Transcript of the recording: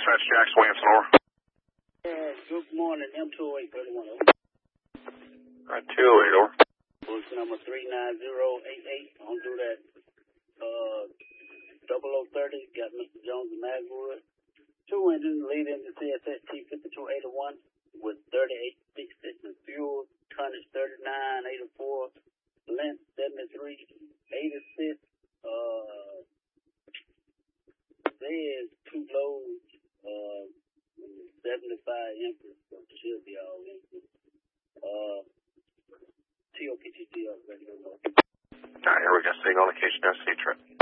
Dispatch Jackson, Williamson, over. Good morning, M20831. Alright, 208, over. Books number 39088. On through that 0030. Got Mr. Jones and Magwood. 2 engines lead into CSS T5281 with 3866 in fuel. Tonnage 3984. Length 7386. There's 2 loads. 75 inches, so it should be all inches. TOPTT already. Alright, here we go. Seeing on location, SC trip.